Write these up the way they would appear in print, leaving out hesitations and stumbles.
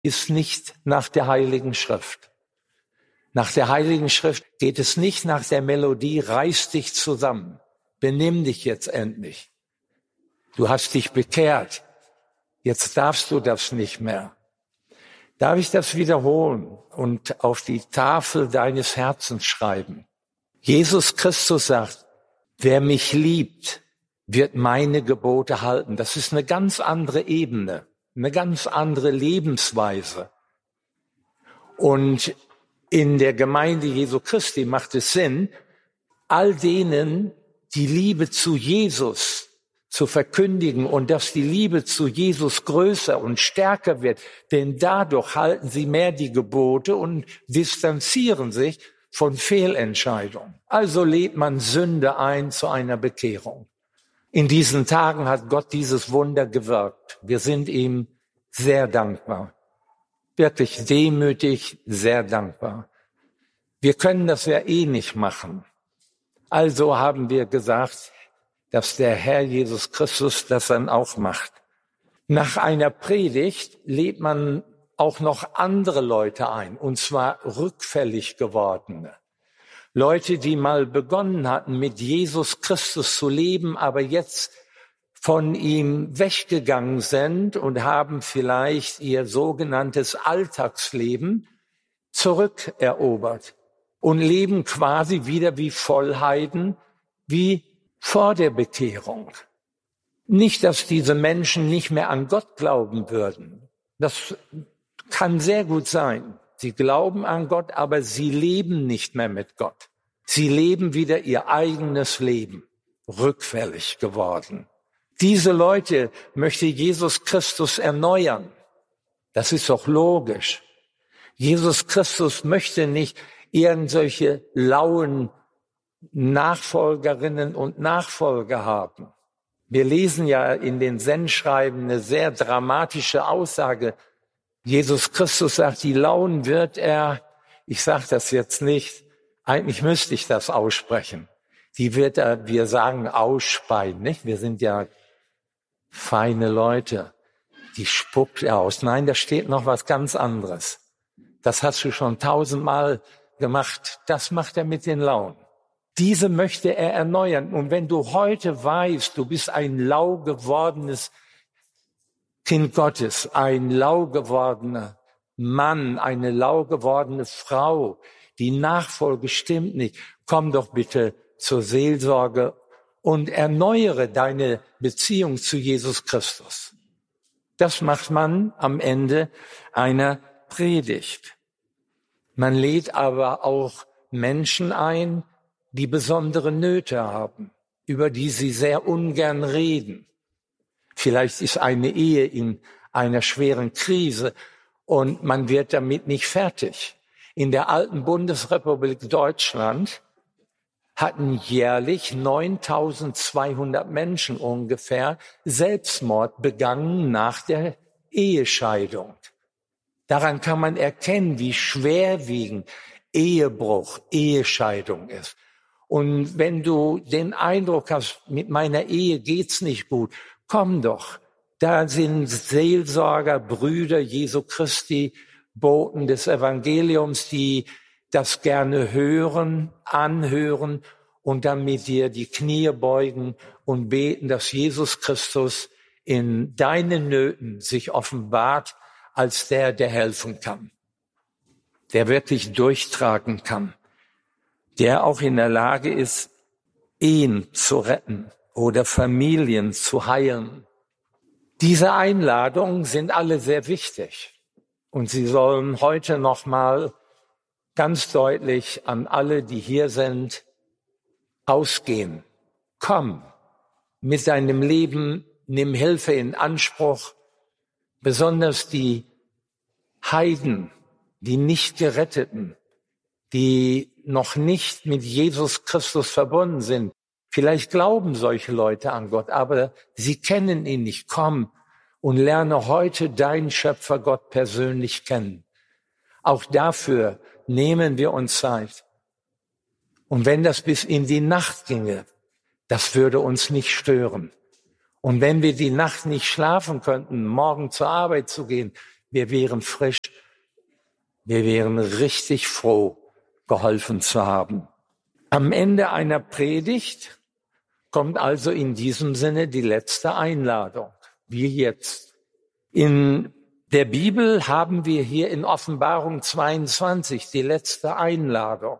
ist nicht nach der Heiligen Schrift. Nach der Heiligen Schrift geht es nicht nach der Melodie, reiß dich zusammen, benimm dich jetzt endlich. Du hast dich bekehrt, jetzt darfst du das nicht mehr. Darf ich das wiederholen und auf die Tafel deines Herzens schreiben? Jesus Christus sagt, wer mich liebt, wird meine Gebote halten. Das ist eine ganz andere Ebene, eine ganz andere Lebensweise. Und in der Gemeinde Jesu Christi macht es Sinn, all denen die Liebe zu Jesus zu verkündigen und dass die Liebe zu Jesus größer und stärker wird, denn dadurch halten sie mehr die Gebote und distanzieren sich von Fehlentscheidungen. Also lädt man Sünde ein zu einer Bekehrung. In diesen Tagen hat Gott dieses Wunder gewirkt. Wir sind ihm sehr dankbar. Wirklich demütig, sehr dankbar. Wir können das ja eh nicht machen. Also haben wir gesagt, dass der Herr Jesus Christus das dann auch macht. Nach einer Predigt lädt man auch noch andere Leute ein, und zwar rückfällig gewordene. Leute, die mal begonnen hatten, mit Jesus Christus zu leben, aber jetzt von ihm weggegangen sind und haben vielleicht ihr sogenanntes Alltagsleben zurückerobert und leben quasi wieder wie Vollheiden, wie vor der Bekehrung. Nicht, dass diese Menschen nicht mehr an Gott glauben würden. Das kann sehr gut sein. Sie glauben an Gott, aber sie leben nicht mehr mit Gott. Sie leben wieder ihr eigenes Leben, rückfällig geworden. Diese Leute möchte Jesus Christus erneuern. Das ist doch logisch. Jesus Christus möchte nicht irgendwelche lauen Nachfolgerinnen und Nachfolger haben. Wir lesen ja in den Sendschreiben eine sehr dramatische Aussage. Jesus Christus sagt, die Lauen wird er, ich sage das jetzt nicht, eigentlich müsste ich das aussprechen, die wird er, wir sagen, ausspeien, nicht? Wir sind ja feine Leute, die spuckt er aus. Nein, da steht noch was ganz anderes. Das hast du schon 1000-mal gemacht. Das macht er mit den Lauen. Diese möchte er erneuern. Und wenn du heute weißt, du bist ein lau gewordenes Kind Gottes, ein lau gewordener Mann, eine lau gewordene Frau, die Nachfolge stimmt nicht, komm doch bitte zur Seelsorge und erneuere deine Beziehung zu Jesus Christus. Das macht man am Ende einer Predigt. Man lädt aber auch Menschen ein, die besondere Nöte haben, über die sie sehr ungern reden. Vielleicht ist eine Ehe in einer schweren Krise und man wird damit nicht fertig. In der alten Bundesrepublik Deutschland hatten jährlich 9.200 Menschen ungefähr Selbstmord begangen nach der Ehescheidung. Daran kann man erkennen, wie schwerwiegend Ehebruch, Ehescheidung ist. Und wenn du den Eindruck hast, mit meiner Ehe geht's nicht gut, komm doch. Da sind Seelsorger, Brüder Jesu Christi, Boten des Evangeliums, die das gerne hören, anhören und dann mit dir die Knie beugen und beten, dass Jesus Christus in deinen Nöten sich offenbart als der helfen kann, der wirklich durchtragen kann, der auch in der Lage ist, Ehen zu retten oder Familien zu heilen. Diese Einladungen sind alle sehr wichtig und sie sollen heute nochmal ganz deutlich an alle, die hier sind, ausgehen. Komm mit deinem Leben, nimm Hilfe in Anspruch, besonders die Heiden, die nicht Geretteten, die noch nicht mit Jesus Christus verbunden sind. Vielleicht glauben solche Leute an Gott, aber sie kennen ihn nicht. Komm und lerne heute deinen Schöpfer Gott persönlich kennen. Auch dafür nehmen wir uns Zeit. Und wenn das bis in die Nacht ginge, das würde uns nicht stören. Und wenn wir die Nacht nicht schlafen könnten, morgen zur Arbeit zu gehen, wir wären frisch, wir wären richtig froh, geholfen zu haben. Am Ende einer Predigt kommt also in diesem Sinne die letzte Einladung, wie jetzt. In der Bibel haben wir hier in Offenbarung 22 die letzte Einladung.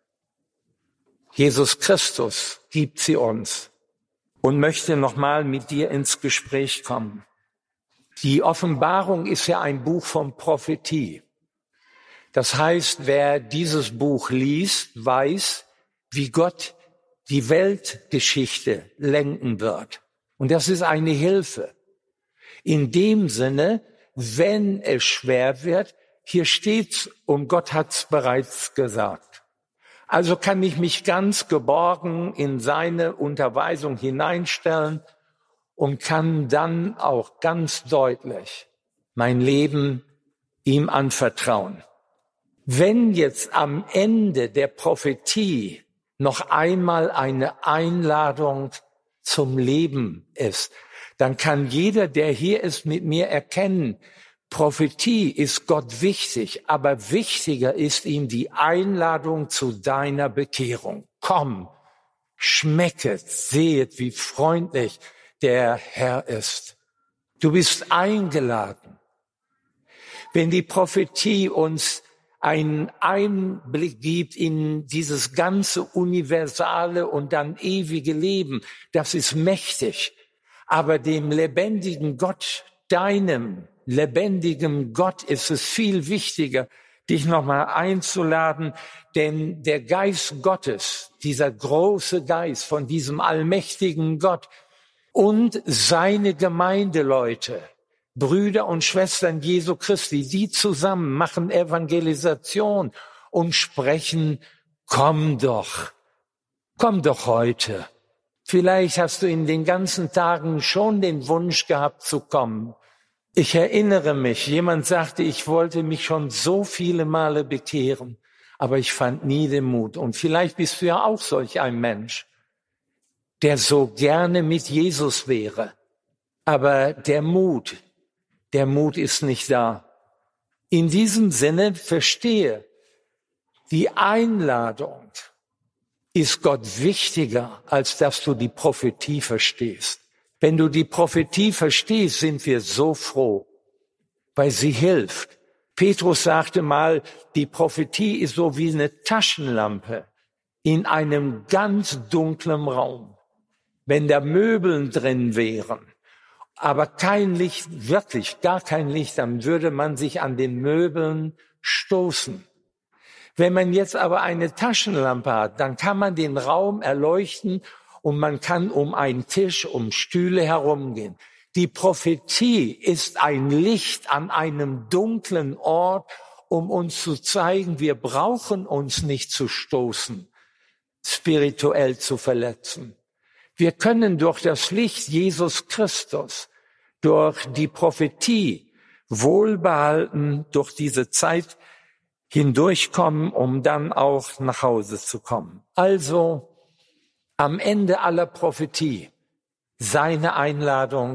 Jesus Christus gibt sie uns und möchte nochmal mit dir ins Gespräch kommen. Die Offenbarung ist ja ein Buch von Prophetie. Das heißt, wer dieses Buch liest, weiß, wie Gott die Weltgeschichte lenken wird. Und das ist eine Hilfe. In dem Sinne, wenn es schwer wird, hier steht's und Gott hat's bereits gesagt. Also kann ich mich ganz geborgen in seine Unterweisung hineinstellen und kann dann auch ganz deutlich mein Leben ihm anvertrauen. Wenn jetzt am Ende der Prophetie noch einmal eine Einladung zum Leben ist, dann kann jeder, der hier ist, mit mir erkennen, Prophetie ist Gott wichtig, aber wichtiger ist ihm die Einladung zu deiner Bekehrung. Komm, schmecket, sehet, wie freundlich der Herr ist. Du bist eingeladen. Wenn die Prophetie uns einen Einblick gibt in dieses ganze universale und dann ewige Leben, das ist mächtig. Aber dem lebendigen Gott, deinem lebendigen Gott, ist es viel wichtiger, dich nochmal einzuladen, denn der Geist Gottes, dieser große Geist von diesem allmächtigen Gott und seine Gemeindeleute, Brüder und Schwestern Jesu Christi, die zusammen machen Evangelisation und sprechen, komm doch heute. Vielleicht hast du in den ganzen Tagen schon den Wunsch gehabt zu kommen. Ich erinnere mich, jemand sagte, ich wollte mich schon so viele Male bekehren, aber ich fand nie den Mut. Und vielleicht bist du ja auch solch ein Mensch, der so gerne mit Jesus wäre, aber der Mut ist nicht da. In diesem Sinne verstehe, die Einladung ist Gott wichtiger, als dass du die Prophetie verstehst. Wenn du die Prophetie verstehst, sind wir so froh, weil sie hilft. Petrus sagte mal, die Prophetie ist so wie eine Taschenlampe in einem ganz dunklen Raum. Wenn da Möbeln drin wären, aber kein Licht, wirklich gar kein Licht, dann würde man sich an den Möbeln stoßen. Wenn man jetzt aber eine Taschenlampe hat, dann kann man den Raum erleuchten und man kann um einen Tisch, um Stühle herumgehen. Die Prophetie ist ein Licht an einem dunklen Ort, um uns zu zeigen, wir brauchen uns nicht zu stoßen, spirituell zu verletzen. Wir können durch das Licht Jesus Christus, durch die Prophetie wohlbehalten durch diese Zeit hindurchkommen, um dann auch nach Hause zu kommen. Also am Ende aller Prophetie seine Einladung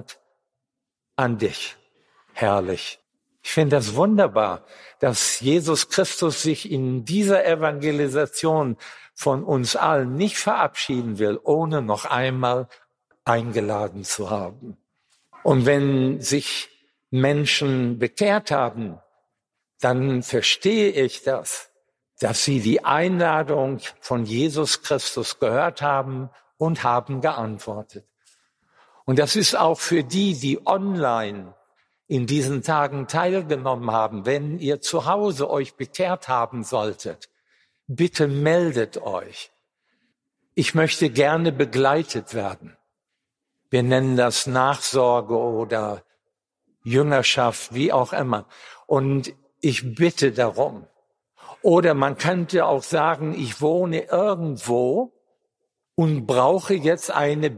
an dich. Herrlich. Ich finde das wunderbar, dass Jesus Christus sich in dieser Evangelisation von uns allen nicht verabschieden will, ohne noch einmal eingeladen zu haben. Und wenn sich Menschen bekehrt haben, dann verstehe ich das, dass sie die Einladung von Jesus Christus gehört haben und haben geantwortet. Und das ist auch für die, die online in diesen Tagen teilgenommen haben. Wenn ihr zu Hause euch bekehrt haben solltet, bitte meldet euch. Ich möchte gerne begleitet werden. Wir nennen das Nachsorge oder Jüngerschaft, wie auch immer. Und ich bitte darum. Oder man könnte auch sagen, ich wohne irgendwo und brauche jetzt eine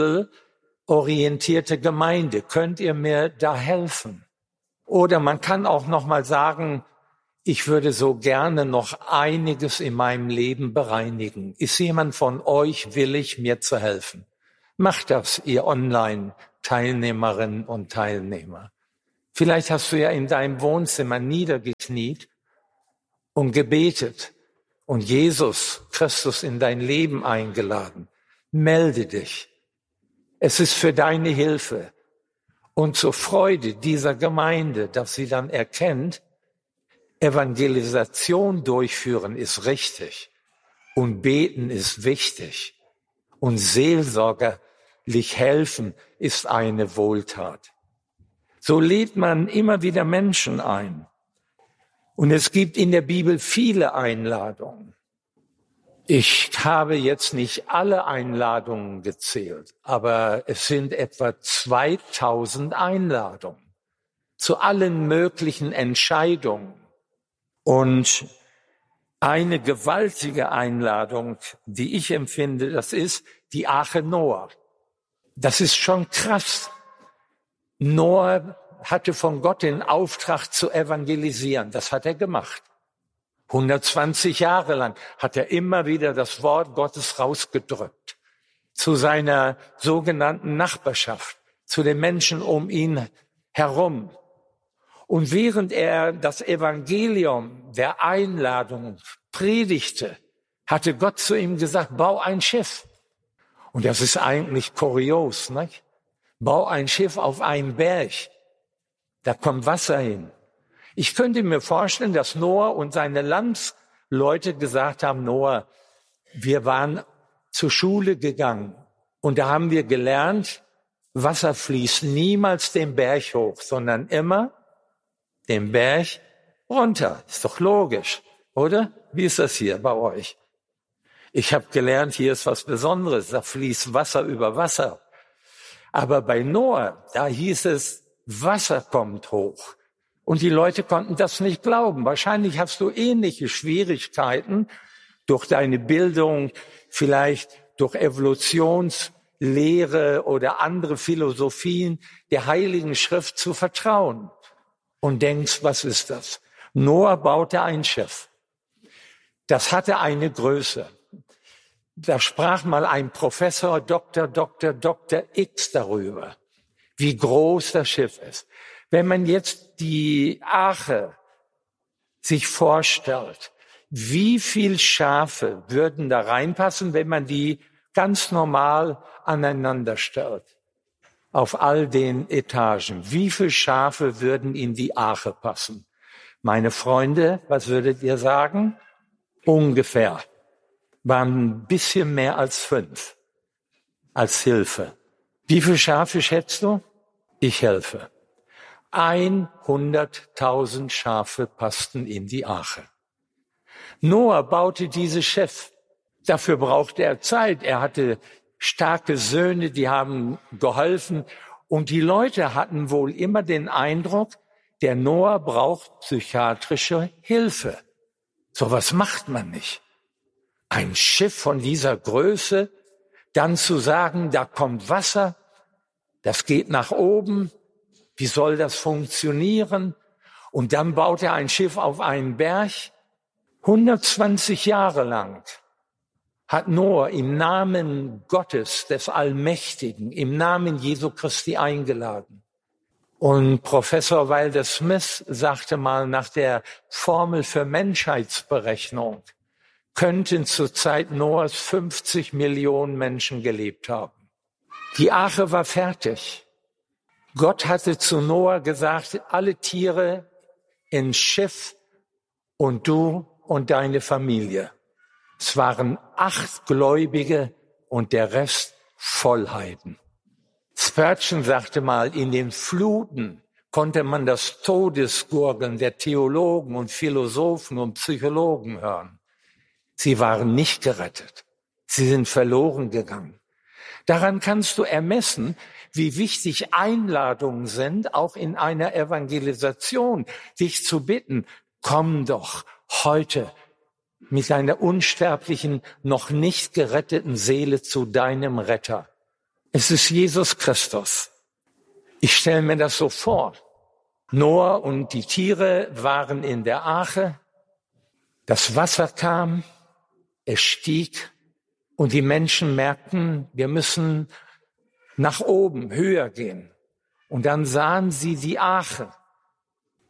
bibelorientierte Gemeinde. Könnt ihr mir da helfen? Oder man kann auch noch mal sagen, ich würde so gerne noch einiges in meinem Leben bereinigen. Ist jemand von euch willig, mir zu helfen? Macht das, ihr Online-Teilnehmerinnen und Teilnehmer. Vielleicht hast du ja in deinem Wohnzimmer niedergekniet und gebetet und Jesus Christus in dein Leben eingeladen. Melde dich. Es ist für deine Hilfe und zur Freude dieser Gemeinde, dass sie dann erkennt, Evangelisation durchführen ist richtig und beten ist wichtig und seelsorgerlich helfen ist eine Wohltat. So lädt man immer wieder Menschen ein. Und es gibt in der Bibel viele Einladungen. Ich habe jetzt nicht alle Einladungen gezählt, aber es sind etwa 2000 Einladungen zu allen möglichen Entscheidungen. Und eine gewaltige Einladung, die ich empfinde, das ist die Arche Noah. Das ist schon krass. Noah hatte von Gott den Auftrag zu evangelisieren. Das hat er gemacht. 120 Jahre lang hat er immer wieder das Wort Gottes rausgedrückt. Zu seiner sogenannten Nachbarschaft, zu den Menschen um ihn herum. Und während er das Evangelium der Einladung predigte, hatte Gott zu ihm gesagt, bau ein Schiff. Und das ist eigentlich kurios, nicht? Bau ein Schiff auf einen Berg. Da kommt Wasser hin. Ich könnte mir vorstellen, dass Noah und seine Landsleute gesagt haben, Noah, wir waren zur Schule gegangen und da haben wir gelernt, Wasser fließt niemals den Berg hoch, sondern immer den Berg runter. Ist doch logisch, oder? Wie ist das hier bei euch? Ich habe gelernt, hier ist was Besonderes, da fließt Wasser über Wasser. Aber bei Noah, da hieß es, Wasser kommt hoch. Und die Leute konnten das nicht glauben. Wahrscheinlich hast du ähnliche Schwierigkeiten durch deine Bildung, vielleicht durch Evolutionslehre oder andere Philosophien der Heiligen Schrift zu vertrauen. Und denkst, was ist das? Noah baute ein Schiff. Das hatte eine Größe. Da sprach mal ein Professor, Dr. X darüber, wie groß das Schiff ist. Wenn man jetzt die Arche sich vorstellt, wie viel Schafe würden da reinpassen, wenn man die ganz normal aneinander stellt? Auf all den Etagen. Wie viel Schafe würden in die Arche passen? Meine Freunde, was würdet ihr sagen? Ungefähr. Waren ein bisschen mehr als 5. Als Hilfe. Wie viele Schafe schätzt du? Ich helfe. 100.000 Schafe passten in die Arche. Noah baute dieses Schiff. Dafür brauchte er Zeit. Er hatte starke Söhne, die haben geholfen. Und die Leute hatten wohl immer den Eindruck, der Noah braucht psychiatrische Hilfe. Sowas macht man nicht. Ein Schiff von dieser Größe, dann zu sagen, da kommt Wasser, das geht nach oben. Wie soll das funktionieren? Und dann baut er ein Schiff auf einen Berg. 120 Jahre lang hat Noah im Namen Gottes, des Allmächtigen, im Namen Jesu Christi eingeladen. Und Professor Wilder Smith sagte mal, nach der Formel für Menschheitsberechnung könnten zur Zeit Noahs 50 Millionen Menschen gelebt haben. Die Arche war fertig. Gott hatte zu Noah gesagt, alle Tiere ins Schiff und du und deine Familie. Es waren 8 Gläubige und der Rest Vollheiden. Spurgeon sagte mal, in den Fluten konnte man das Todesgurgeln der Theologen und Philosophen und Psychologen hören. Sie waren nicht gerettet. Sie sind verloren gegangen. Daran kannst du ermessen, wie wichtig Einladungen sind, auch in einer Evangelisation, dich zu bitten, komm doch heute mit deiner unsterblichen, noch nicht geretteten Seele zu deinem Retter. Es ist Jesus Christus. Ich stelle mir das so vor. Noah und die Tiere waren in der Arche. Das Wasser kam, es stieg und die Menschen merkten, wir müssen nach oben, höher gehen. Und dann sahen sie die Arche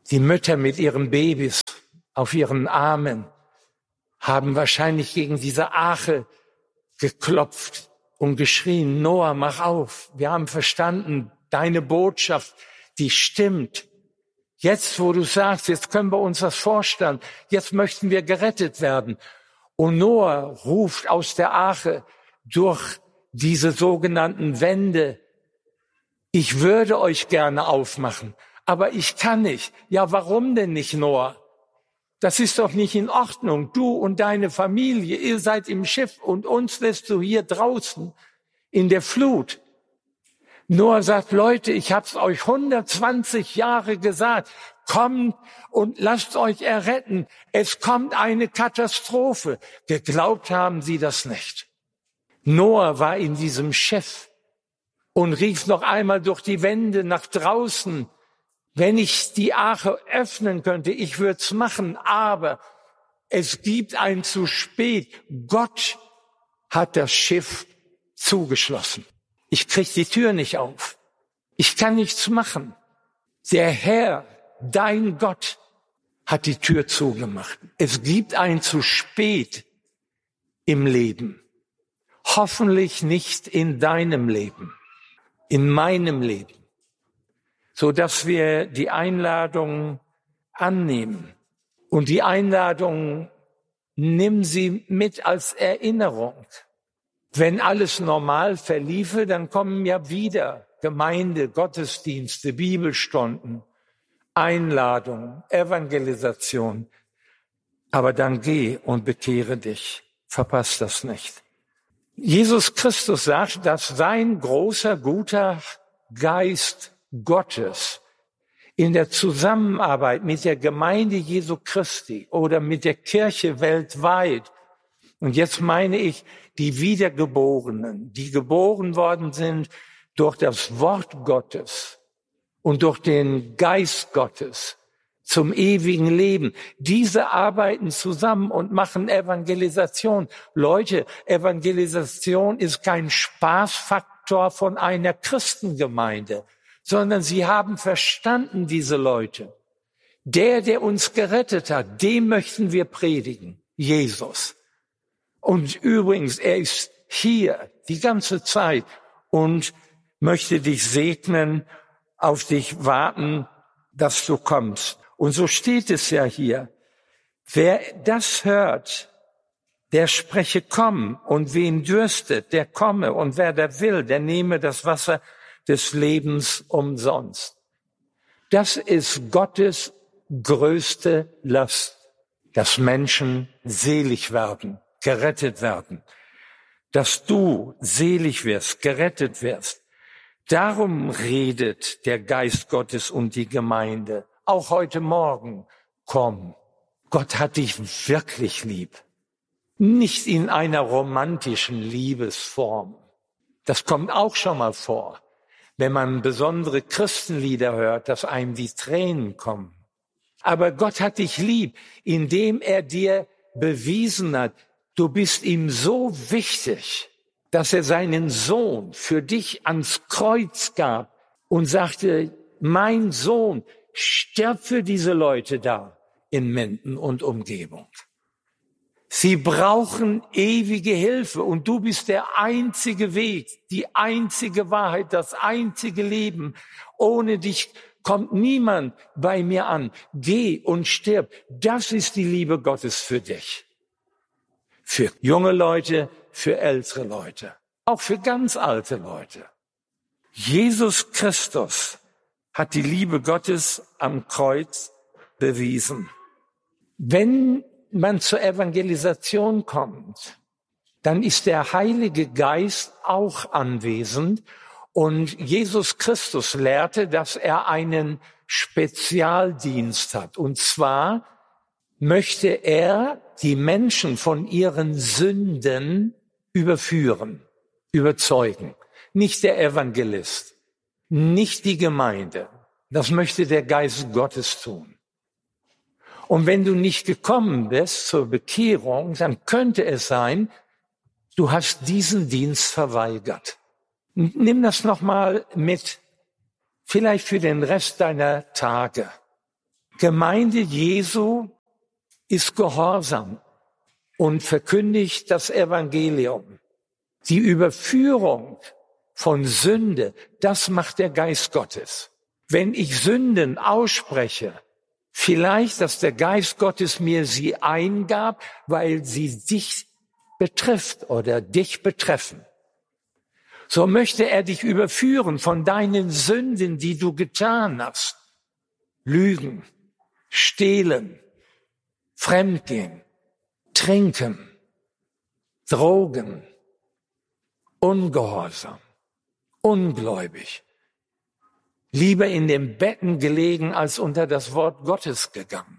Die Mütter mit ihren Babys auf ihren Armen haben wahrscheinlich gegen diese Arche geklopft und geschrien, Noah, mach auf. Wir haben verstanden, deine Botschaft, die stimmt. Jetzt, wo du sagst, jetzt können wir uns das vorstellen, jetzt möchten wir gerettet werden. Und Noah ruft aus der Arche durch diese sogenannten Wände, ich würde euch gerne aufmachen, aber ich kann nicht. Ja, warum denn nicht, Noah? Das ist doch nicht in Ordnung. Du und deine Familie, ihr seid im Schiff und uns lässt du hier draußen in der Flut. Noah sagt, Leute, ich hab's euch 120 Jahre gesagt. Kommt und lasst euch erretten. Es kommt eine Katastrophe. Geglaubt haben sie das nicht. Noah war in diesem Schiff und rief noch einmal durch die Wände nach draußen, wenn ich die Arche öffnen könnte, ich würde es machen, aber es gibt ein zu spät. Gott hat das Schiff zugeschlossen. Ich krieg die Tür nicht auf. Ich kann nichts machen. Der Herr, dein Gott, hat die Tür zugemacht. Es gibt ein zu spät im Leben. Hoffentlich nicht in deinem Leben, in meinem Leben, so dass wir die Einladung annehmen. Und die Einladung, nimm sie mit als Erinnerung. Wenn alles normal verliefe, dann kommen ja wieder Gemeinde, Gottesdienste, Bibelstunden, Einladung, Evangelisation. Aber dann geh und bekehre dich. Verpass das nicht. Jesus Christus sagt, dass sein großer, guter Geist Gottes in der Zusammenarbeit mit der Gemeinde Jesu Christi oder mit der Kirche weltweit, und jetzt meine ich die Wiedergeborenen, die geboren worden sind durch das Wort Gottes und durch den Geist Gottes zum ewigen Leben. Diese arbeiten zusammen und machen Evangelisation. Leute, Evangelisation ist kein Spaßfaktor von einer Christengemeinde, sondern sie haben verstanden, diese Leute. Der uns gerettet hat, dem möchten wir predigen, Jesus. Und übrigens, er ist hier die ganze Zeit und möchte dich segnen, auf dich warten, dass du kommst. Und so steht es ja hier. Wer das hört, der spreche, komm, und wen dürstet, der komme, und wer da will, der nehme das Wasser des Lebens umsonst. Das ist Gottes größte Last, dass Menschen selig werden, gerettet werden, dass du selig wirst, gerettet wirst. Darum redet der Geist Gottes und die Gemeinde. Auch heute Morgen, komm. Gott hat dich wirklich lieb. Nicht in einer romantischen Liebesform. Das kommt auch schon mal vor, wenn man besondere Christenlieder hört, dass einem die Tränen kommen. Aber Gott hat dich lieb, indem er dir bewiesen hat, du bist ihm so wichtig, dass er seinen Sohn für dich ans Kreuz gab und sagte, mein Sohn, stirb für diese Leute da in Menden und Umgebung. Sie brauchen ewige Hilfe und du bist der einzige Weg, die einzige Wahrheit, das einzige Leben. Ohne dich kommt niemand bei mir an. Geh und stirb. Das ist die Liebe Gottes für dich. Für junge Leute, für ältere Leute, auch für ganz alte Leute. Jesus Christus hat die Liebe Gottes am Kreuz bewiesen. Wenn man zur Evangelisation kommt, dann ist der Heilige Geist auch anwesend. Und Jesus Christus lehrte, dass er einen Spezialdienst hat. Und zwar möchte er die Menschen von ihren Sünden überführen, überzeugen. Nicht der Evangelist, nicht die Gemeinde. Das möchte der Geist Gottes tun. Und wenn du nicht gekommen bist zur Bekehrung, dann könnte es sein, du hast diesen Dienst verweigert. Nimm das nochmal mit, vielleicht für den Rest deiner Tage. Gemeinde Jesu ist gehorsam und verkündigt das Evangelium. Die Überführung von Sünde, das macht der Geist Gottes. Wenn ich Sünden ausspreche, vielleicht, dass der Geist Gottes mir sie eingab, weil sie dich betrifft oder dich betreffen. So möchte er dich überführen von deinen Sünden, die du getan hast. Lügen, stehlen, Fremdgehen, Trinken, Drogen, Ungehorsam, ungläubig. Lieber in den Betten gelegen, als unter das Wort Gottes gegangen.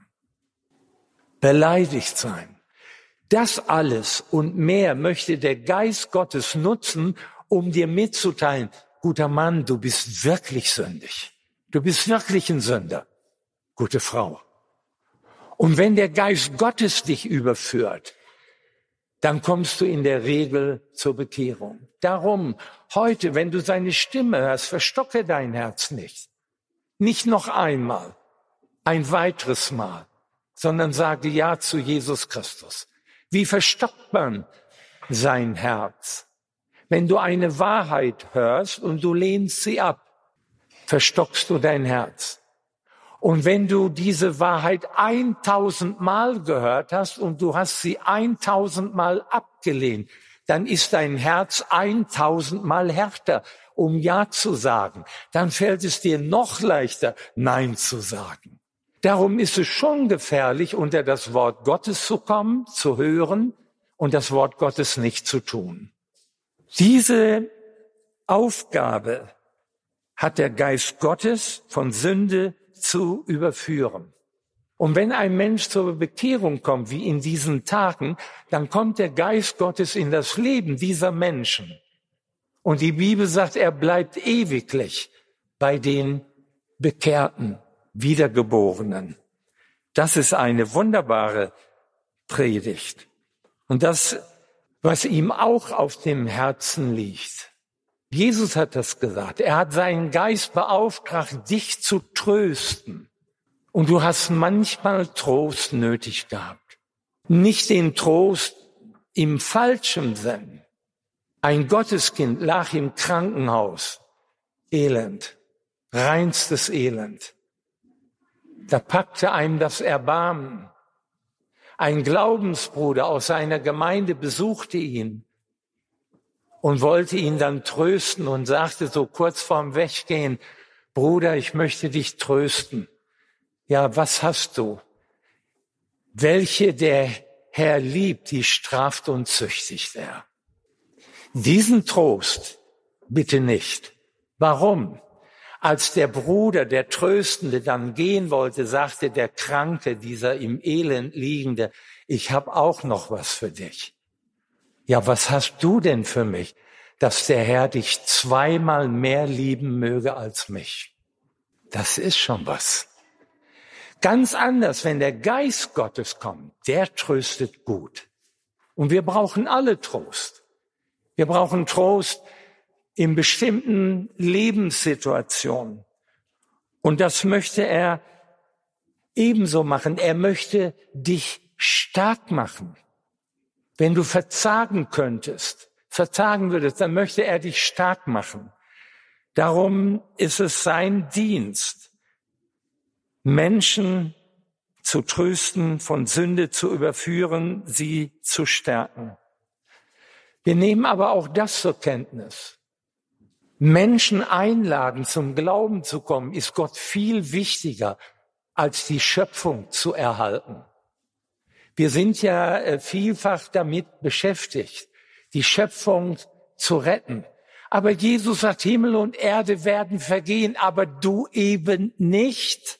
Beleidigt sein. Das alles und mehr möchte der Geist Gottes nutzen, um dir mitzuteilen, guter Mann, du bist wirklich sündig. Du bist wirklich ein Sünder. Gute Frau. Und wenn der Geist Gottes dich überführt, dann kommst du in der Regel zur Bekehrung. Darum, heute, wenn du seine Stimme hörst, verstocke dein Herz nicht. Nicht noch einmal, ein weiteres Mal, sondern sage Ja zu Jesus Christus. Wie verstockt man sein Herz? Wenn du eine Wahrheit hörst und du lehnst sie ab, verstockst du dein Herz. Und wenn du diese Wahrheit 1000 Mal gehört hast und du hast sie 1000 Mal abgelehnt, dann ist dein Herz 1000 Mal härter, um Ja zu sagen. Dann fällt es dir noch leichter, Nein zu sagen. Darum ist es schon gefährlich, unter das Wort Gottes zu kommen, zu hören und das Wort Gottes nicht zu tun. Diese Aufgabe hat der Geist Gottes, von Sünde zu überführen. Und wenn ein Mensch zur Bekehrung kommt, wie in diesen Tagen, dann kommt der Geist Gottes in das Leben dieser Menschen. Und die Bibel sagt, er bleibt ewiglich bei den Bekehrten, Wiedergeborenen. Das ist eine wunderbare Predigt. Und das, was ihm auch auf dem Herzen liegt. Jesus hat das gesagt. Er hat seinen Geist beauftragt, dich zu trösten. Und du hast manchmal Trost nötig gehabt. Nicht den Trost im falschen Sinn. Ein Gotteskind lag im Krankenhaus. Elend. Reinstes Elend. Da packte einem das Erbarmen. Ein Glaubensbruder aus seiner Gemeinde besuchte ihn und wollte ihn dann trösten und sagte so kurz vorm Weggehen, Bruder, ich möchte dich trösten. Ja, was hast du? Welche der Herr liebt, die straft und züchtigt er. Diesen Trost bitte nicht. Warum? Als der Bruder, der Tröstende, dann gehen wollte, sagte der Kranke, dieser im Elend liegende, ich habe auch noch was für dich. Ja, was hast du denn für mich, dass der Herr dich 2-mal mehr lieben möge als mich? Das ist schon was. Ganz anders, wenn der Geist Gottes kommt, der tröstet gut. Und wir brauchen alle Trost. Wir brauchen Trost in bestimmten Lebenssituationen. Und das möchte er ebenso machen. Er möchte dich stark machen. Wenn du verzagen würdest, dann möchte er dich stark machen. Darum ist es sein Dienst, Menschen zu trösten, von Sünde zu überführen, sie zu stärken. Wir nehmen aber auch das zur Kenntnis. Menschen einladen, zum Glauben zu kommen, ist Gott viel wichtiger, als die Schöpfung zu erhalten. Wir sind ja vielfach damit beschäftigt, die Schöpfung zu retten. Aber Jesus sagt, Himmel und Erde werden vergehen, aber du eben nicht.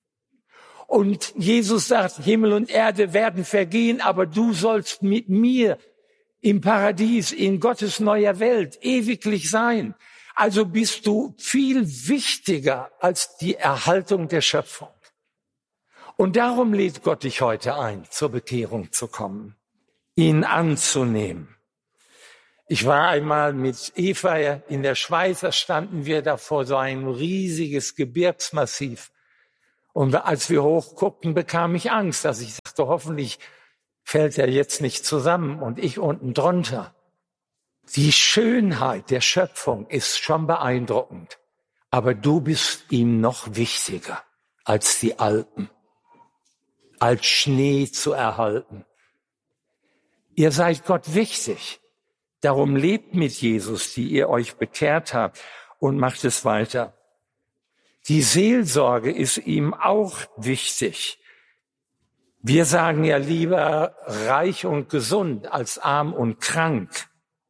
Und Jesus sagt, Himmel und Erde werden vergehen, aber du sollst mit mir im Paradies, in Gottes neuer Welt ewiglich sein. Also bist du viel wichtiger als die Erhaltung der Schöpfung. Und darum lädt Gott dich heute ein, zur Bekehrung zu kommen, ihn anzunehmen. Ich war einmal mit Eva in der Schweiz, da standen wir da vor so ein riesiges Gebirgsmassiv. Und als wir hochguckten, bekam ich Angst, dass ich sagte, hoffentlich fällt er jetzt nicht zusammen und ich unten drunter. Die Schönheit der Schöpfung ist schon beeindruckend, aber du bist ihm noch wichtiger als die Alpen, als Schnee zu erhalten. Ihr seid Gott wichtig. Darum lebt mit Jesus, die ihr euch bekehrt habt, und macht es weiter. Die Seelsorge ist ihm auch wichtig. Wir sagen ja lieber reich und gesund als arm und krank.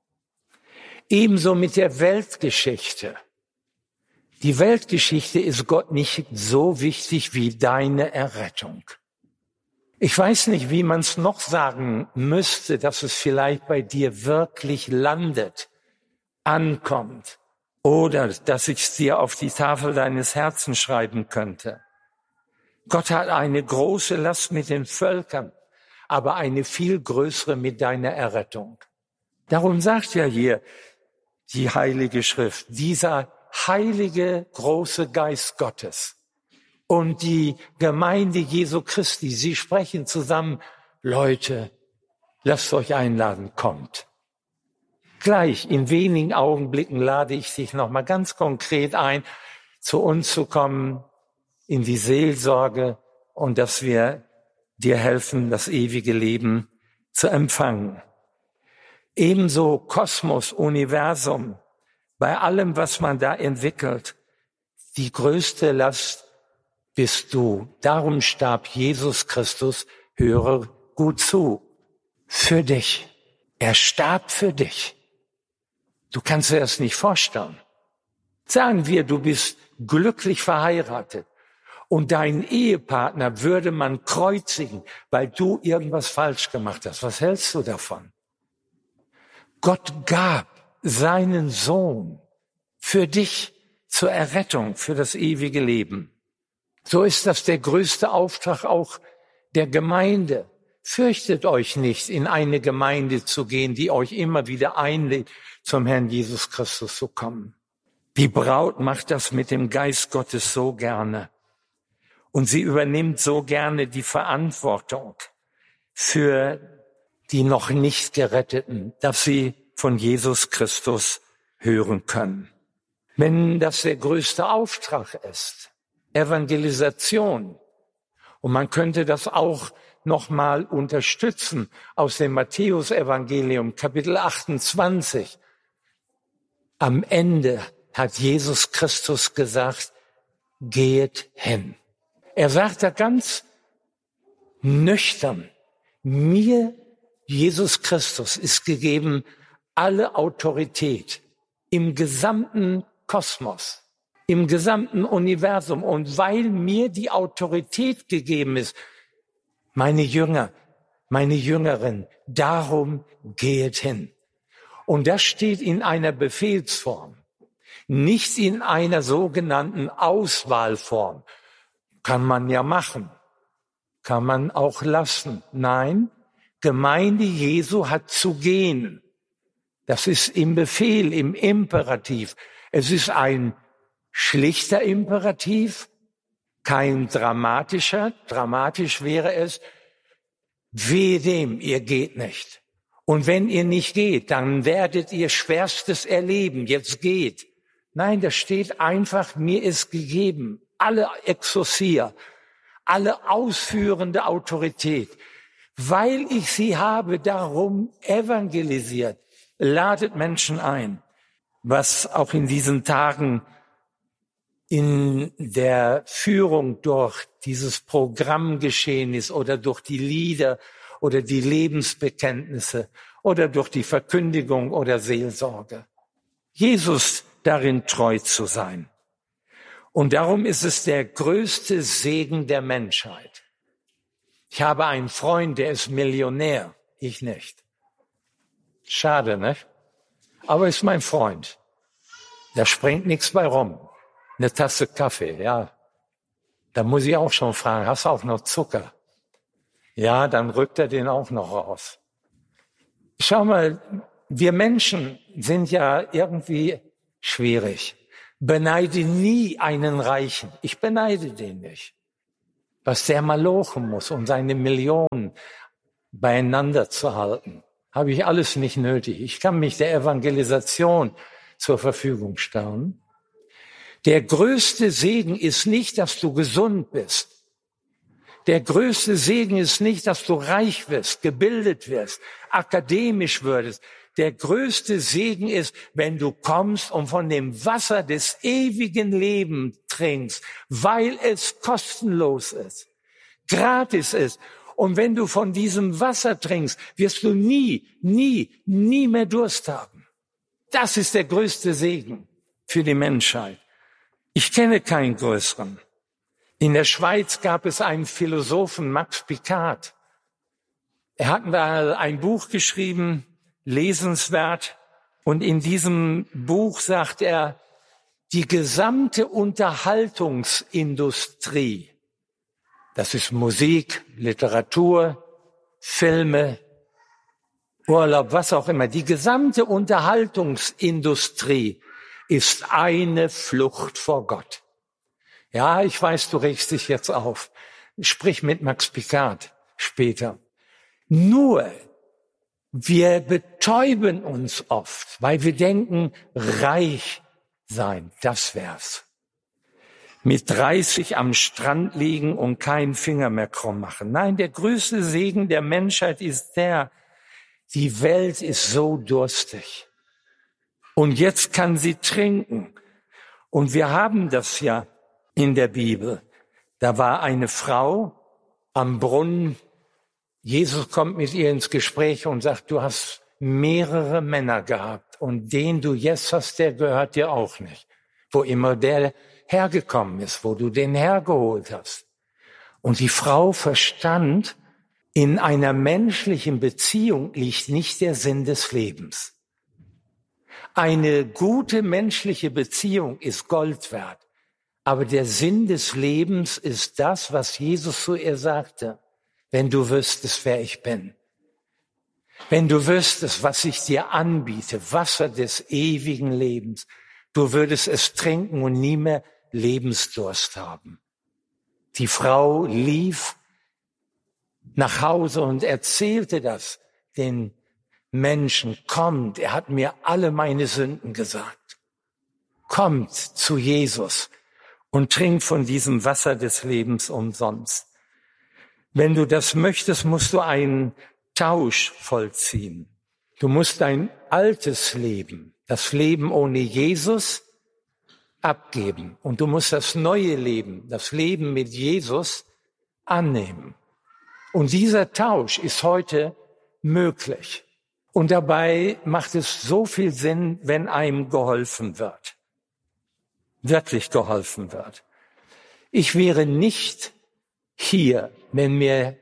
Ebenso mit der Weltgeschichte. Die Weltgeschichte ist Gott nicht so wichtig wie deine Errettung. Ich weiß nicht, wie man es noch sagen müsste, dass es vielleicht bei dir wirklich landet, ankommt, oder dass ich es dir auf die Tafel deines Herzens schreiben könnte. Gott hat eine große Last mit den Völkern, aber eine viel größere mit deiner Errettung. Darum sagt ja hier die Heilige Schrift, dieser heilige, große Geist Gottes und die Gemeinde Jesu Christi, sie sprechen zusammen, Leute, lasst euch einladen, kommt. Gleich in wenigen Augenblicken lade ich dich nochmal ganz konkret ein, zu uns zu kommen, in die Seelsorge und dass wir dir helfen, das ewige Leben zu empfangen. Ebenso Kosmos, Universum, bei allem, was man da entwickelt, die größte Last bist du. Darum starb Jesus Christus, höre gut zu, für dich. Er starb für dich. Du kannst dir das nicht vorstellen. Sagen wir, du bist glücklich verheiratet und deinen Ehepartner würde man kreuzigen, weil du irgendwas falsch gemacht hast. Was hältst du davon? Gott gab seinen Sohn für dich zur Errettung, für das ewige Leben. So ist das der größte Auftrag auch der Gemeinde. Fürchtet euch nicht, in eine Gemeinde zu gehen, die euch immer wieder einlädt, zum Herrn Jesus Christus zu kommen. Die Braut macht das mit dem Geist Gottes so gerne. Und sie übernimmt so gerne die Verantwortung für die noch nicht Geretteten, dass sie von Jesus Christus hören können. Wenn das der größte Auftrag ist, Evangelisation, und man könnte das auch nochmal unterstützen aus dem Matthäus-Evangelium, Kapitel 28. Am Ende hat Jesus Christus gesagt, geht hin. Er sagt da ganz nüchtern, mir, Jesus Christus, ist gegeben alle Autorität im gesamten Kosmos, im gesamten Universum. Und weil mir die Autorität gegeben ist, meine Jünger, meine Jüngerin, darum geht hin. Und das steht in einer Befehlsform, nicht in einer sogenannten Auswahlform. Kann man ja machen, kann man auch lassen. Nein, Gemeinde Jesu hat zu gehen. Das ist im Befehl, im Imperativ. Es ist ein schlichter Imperativ, kein dramatischer. Dramatisch wäre es, wehe dem, ihr geht nicht. Und wenn ihr nicht geht, dann werdet ihr Schwerstes erleben. Jetzt geht. Nein, da steht einfach, mir ist gegeben, alle Exousia, alle ausführende Autorität. Weil ich sie habe, darum evangelisiert. Ladet Menschen ein, was auch in diesen Tagen in der Führung durch dieses Programm geschehen ist oder durch die Lieder oder die Lebensbekenntnisse oder durch die Verkündigung oder Seelsorge. Jesus darin treu zu sein. Und darum ist es der größte Segen der Menschheit. Ich habe einen Freund, der ist Millionär, ich nicht. Schade, ne? Aber ist mein Freund. Da springt nichts bei rum. Eine Tasse Kaffee, ja. Da muss ich auch schon fragen, hast du auch noch Zucker? Ja, dann rückt er den auch noch raus. Schau mal, wir Menschen sind ja irgendwie schwierig. Beneide nie einen Reichen. Ich beneide den nicht. was der malochen muss, um seine Millionen beieinander zu halten. Habe ich alles nicht nötig. Ich kann mich der Evangelisation zur Verfügung stellen. Der größte Segen ist nicht, dass du gesund bist. Der größte Segen ist nicht, dass du reich wirst, gebildet wirst, akademisch würdest. Der größte Segen ist, wenn du kommst und von dem Wasser des ewigen Lebens trinkst, weil es kostenlos ist, gratis ist. Und wenn du von diesem Wasser trinkst, wirst du nie mehr Durst haben. Das ist der größte Segen für die Menschheit. Ich kenne keinen größeren. In der Schweiz gab es einen Philosophen, Max Picard. Er hat mal ein Buch geschrieben, lesenswert. Und in diesem Buch sagt er, die gesamte Unterhaltungsindustrie, das ist Musik, Literatur, Filme, Urlaub, was auch immer, die gesamte Unterhaltungsindustrie ist eine Flucht vor Gott. Ja, ich weiß, du regst dich jetzt auf. Sprich mit Max Picard später. Nur, wir betäuben uns oft, weil wir denken, reich sein, das wär's. Mit 30 am Strand liegen und keinen Finger mehr krumm machen. Nein, der größte Segen der Menschheit ist die Welt ist so durstig. Und jetzt kann sie trinken. Und wir haben das ja in der Bibel. Da war eine Frau am Brunnen. Jesus kommt mit ihr ins Gespräch und sagt, du hast mehrere Männer gehabt und den du jetzt hast, der gehört dir auch nicht. Wo immer der hergekommen ist, wo du den hergeholt hast. Und die Frau verstand, in einer menschlichen Beziehung liegt nicht der Sinn des Lebens. Eine gute menschliche Beziehung ist Gold wert. Aber der Sinn des Lebens ist das, was Jesus zu ihr sagte. Wenn du wüsstest, wer ich bin. Wenn du wüsstest, was ich dir anbiete, Wasser des ewigen Lebens. Du würdest es trinken und nie mehr Lebensdurst haben. Die Frau lief nach Hause und erzählte das den Menschen. Kommt, er hat mir alle meine Sünden gesagt. Kommt zu Jesus und trinkt von diesem Wasser des Lebens umsonst. Wenn du das möchtest, musst du einen Tausch vollziehen. Du musst dein altes Leben, das Leben ohne Jesus, abgeben. Und du musst das neue Leben, das Leben mit Jesus, annehmen. Und dieser Tausch ist heute möglich. Und dabei macht es so viel Sinn, wenn einem geholfen wird. Wirklich geholfen wird. Ich wäre nicht hier, wenn mir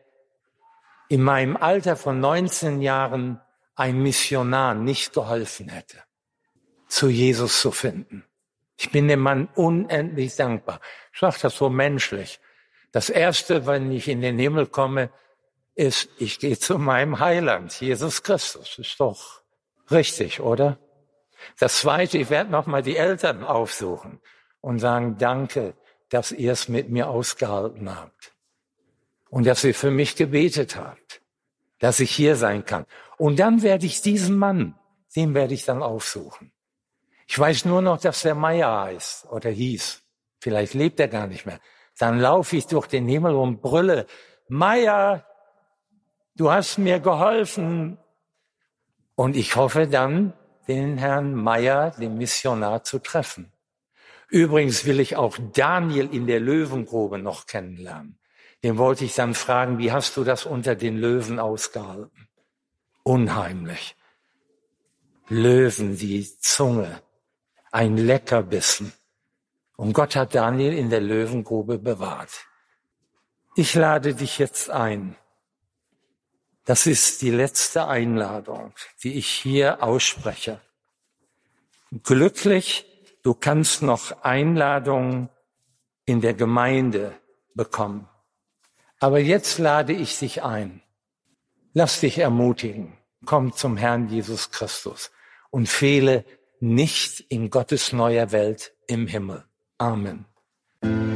in meinem Alter von 19 Jahren ein Missionar nicht geholfen hätte, zu Jesus zu finden. Ich bin dem Mann unendlich dankbar. Ich sage das so menschlich. Das Erste, wenn ich in den Himmel komme, ist, ich gehe zu meinem Heiland, Jesus Christus. Ist doch richtig, oder? Das Zweite, ich werde nochmal die Eltern aufsuchen und sagen, danke, dass ihr es mit mir ausgehalten habt. Und dass ihr für mich gebetet habt, dass ich hier sein kann. Und dann werde ich diesen Mann, den werde ich dann aufsuchen. Ich weiß nur noch, dass der Meier heißt oder hieß. Vielleicht lebt er gar nicht mehr. Dann laufe ich durch den Himmel und brülle, Meier, du hast mir geholfen. Und ich hoffe dann, den Herrn Meier, den Missionar, zu treffen. Übrigens will ich auch Daniel in der Löwengrube noch kennenlernen. Den wollte ich dann fragen, wie hast du das unter den Löwen ausgehalten? Unheimlich. Löwen, die Zunge, ein Leckerbissen. Und Gott hat Daniel in der Löwengrube bewahrt. Ich lade dich jetzt ein. Das ist die letzte Einladung, die ich hier ausspreche. Glücklich, du kannst noch Einladungen in der Gemeinde bekommen. Aber jetzt lade ich dich ein. Lass dich ermutigen. Komm zum Herrn Jesus Christus und fehle nicht in Gottes neuer Welt im Himmel. Amen.